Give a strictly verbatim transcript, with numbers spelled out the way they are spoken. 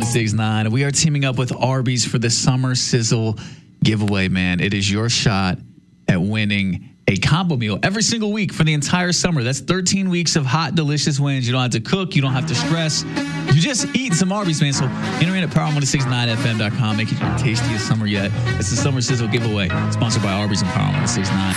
six nine. We are teaming up with Arby's for the Summer Sizzle giveaway, man. It is your shot at winning a combo meal every single week for the entire summer. That's thirteen weeks of hot, delicious wins. You don't have to cook. You don't have to stress. You just eat some Arby's, man. So enter in at power one six nine f m dot com. Make it your tastiest summer yet. It's the Summer Sizzle giveaway, sponsored by Arby's and Power one six nine.